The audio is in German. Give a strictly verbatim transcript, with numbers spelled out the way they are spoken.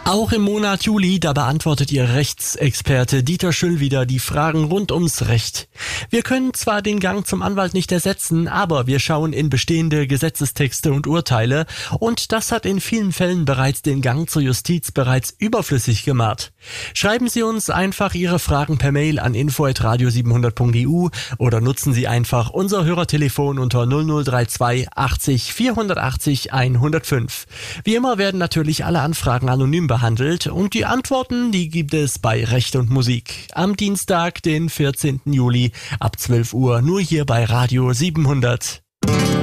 Auch im Monat Juli, da beantwortet Ihr Rechtsexperte Dieter Schüll wieder die Fragen rund ums Recht. Wir können zwar den Gang zum Anwalt nicht ersetzen, aber wir schauen in bestehende Gesetzestexte und Urteile und das hat in vielen Fällen bereits den Gang zur Justiz bereits überflüssig gemacht. Schreiben Sie uns einfach Ihre Fragen per Mail an info at radio siebenhundert punkt e u oder nutzen Sie einfach unser Hörertelefon unter null null drei zwei achtzig vierhundertachtzig hundertfünf. Wie immer werden natürlich alle Anfragen anonym behandelt und die Antworten, die gibt es bei Recht und Musik am Dienstag, den vierzehnten Juli ab zwölf Uhr, nur hier bei Radio siebenhundert.